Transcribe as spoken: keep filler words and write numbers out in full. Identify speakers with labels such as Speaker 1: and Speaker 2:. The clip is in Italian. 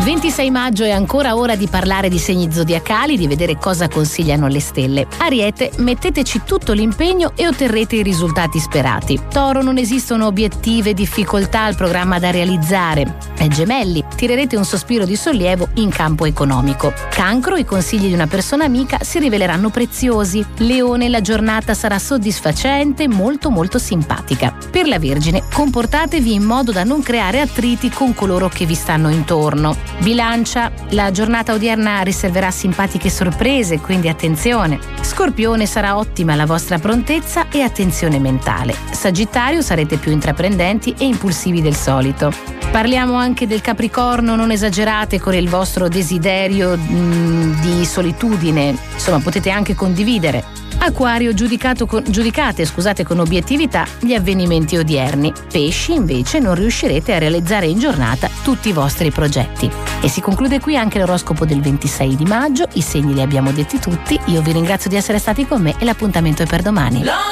Speaker 1: ventisei maggio è ancora ora di parlare di segni zodiacali, di vedere cosa consigliano le stelle. Ariete, metteteci tutto l'impegno e otterrete i risultati sperati. Toro, non esistono obiettivi e difficoltà al programma da realizzare. E Gemelli, tirerete un sospiro di sollievo in campo economico. Cancro, i consigli di una persona amica si riveleranno preziosi. Leone, la giornata sarà soddisfacente, molto molto simpatica. Per la Vergine, comportatevi in modo da non creare attriti con coloro che vi stanno intorno. Bilancia, la giornata odierna riserverà simpatiche sorprese, quindi attenzione. Scorpione, sarà ottima la vostra prontezza e attenzione mentale. Sagittario, sarete più intraprendenti e impulsivi del solito. Parliamo anche del Capricorno, non esagerate con il vostro desiderio mh, di solitudine, insomma potete anche condividere. Acquario, giudicato con, giudicate scusate, con obiettività gli avvenimenti odierni. Pesci, invece, non riuscirete a realizzare in giornata tutti i vostri progetti. E si conclude qui anche l'oroscopo del ventisei di maggio, i segni li abbiamo detti tutti, io vi ringrazio di essere stati con me e l'appuntamento è per domani.